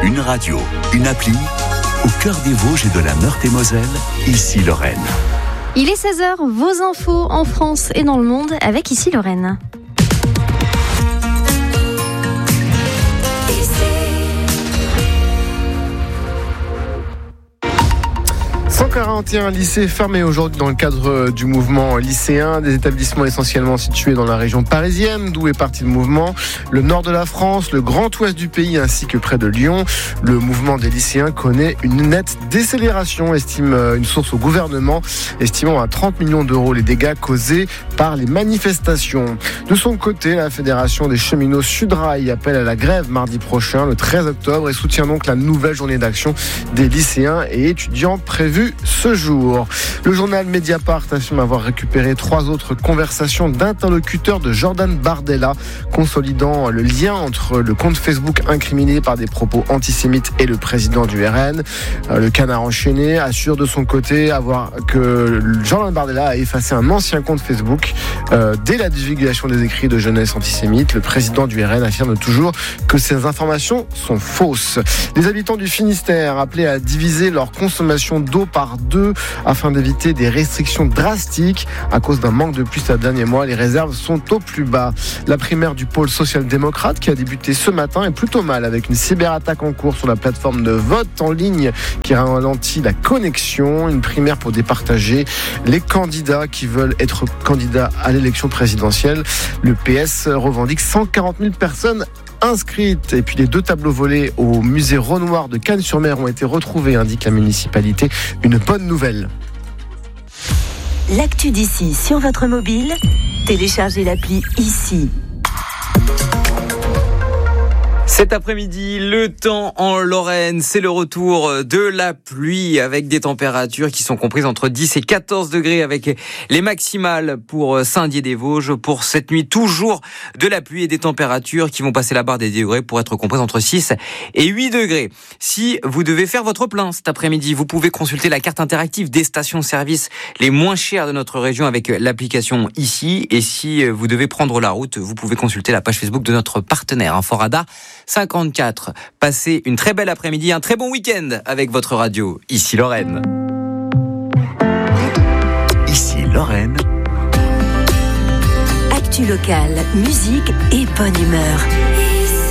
Une radio, une appli, au cœur des Vosges et de la Meurthe-et-Moselle, ici Lorraine. Il est 16h, vos infos en France et dans le monde avec ici Lorraine. 141 lycées fermés aujourd'hui dans le cadre du mouvement lycéen, des établissements essentiellement situés dans la région parisienne, d'où est parti le mouvement, le nord de la France, le grand ouest du pays ainsi que près de Lyon. Le mouvement des lycéens connaît une nette décélération, estime une source au gouvernement, estimant à 30 millions d'euros les dégâts causés par les manifestations. De son côté, la Fédération des cheminots Sudrail appelle à la grève mardi prochain, le 13 octobre, et soutient donc la nouvelle journée d'action des lycéens et étudiants prévue ce jour. Le journal Mediapart affirme avoir récupéré 3 autres conversations d'interlocuteurs de Jordan Bardella, consolidant le lien entre le compte Facebook incriminé par des propos antisémites et le président du RN. Le Canard enchaîné assure de son côté que Jordan Bardella a effacé un ancien compte Facebook dès la divulgation des écrits de jeunesse antisémite. Le président du RN affirme toujours que ces informations sont fausses. Les habitants du Finistère appelés à diviser leur consommation d'eau par 2 afin d'éviter des restrictions drastiques. À cause d'un manque de pluie ces derniers mois, les réserves sont au plus bas. La primaire du pôle social-démocrate qui a débuté ce matin est plutôt mal, avec une cyberattaque en cours sur la plateforme de vote en ligne qui ralentit la connexion. Une primaire pour départager les candidats qui veulent être candidats à l'élection présidentielle. Le PS revendique 140 000 personnes inscrites. Et puis les 2 tableaux volés au musée Renoir de Cannes-sur-Mer ont été retrouvés, indique la municipalité. Une bonne nouvelle. L'actu d'ici sur votre mobile, téléchargez l'appli ici. Cet après-midi, le temps en Lorraine, c'est le retour de la pluie avec des températures qui sont comprises entre 10 et 14 degrés avec les maximales pour Saint-Dié-des-Vosges. Pour cette nuit, toujours de la pluie et des températures qui vont passer la barre des 10 degrés pour être comprises entre 6 et 8 degrés. Si vous devez faire votre plein cet après-midi, vous pouvez consulter la carte interactive des stations-service les moins chères de notre région avec l'application ici. Et si vous devez prendre la route, vous pouvez consulter la page Facebook de notre partenaire Inforadar 54. Passez une très belle après-midi, un très bon week-end avec votre radio. Ici Lorraine. Ici Lorraine. Actu locale, musique et bonne humeur.